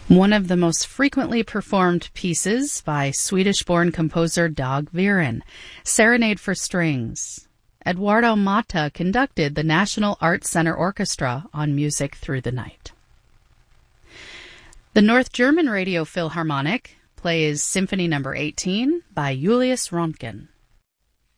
One of the most frequently performed pieces by Swedish-born composer Dag Viren, Serenade for Strings. Eduardo Mata conducted the National Arts Center Orchestra on Music Through the Night. The North German Radio Philharmonic plays Symphony No. 18 by Julius Röntgen.